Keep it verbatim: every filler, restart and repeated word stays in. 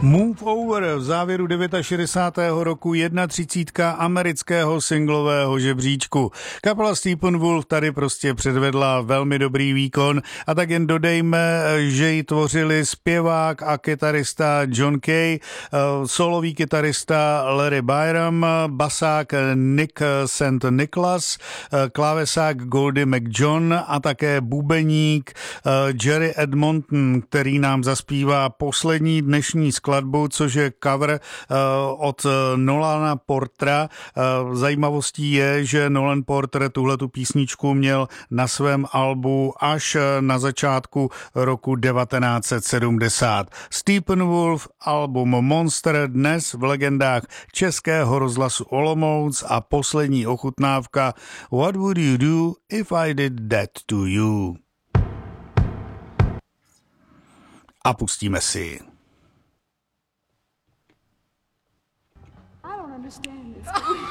Move Over v závěru šedesátého devátého roku třicítka amerického singlového žebříčku. Kapela Steppenwolf tady prostě předvedla velmi dobrý výkon a tak jen dodejme, že ji tvořili zpěvák a kytarista John Kay, solový kytarista Larry Byram, basák Nick Saint Nicholas, klávesák Goldie McJohn a také bubeník Jerry Edmonton, který nám zaspívá poslední dnešní skladbu, což je cover od Nolana Portera. Zajímavostí je, že Nolan Porter tuhletu písničku měl na svém albu až na začátku roku devatenáct set sedmdesát. Steppenwolf, album Monster, dnes v legendách Českého rozhlasu Olomouc a poslední ochutnávka What would you do if I did that to you? A pustíme si. I don't understand this.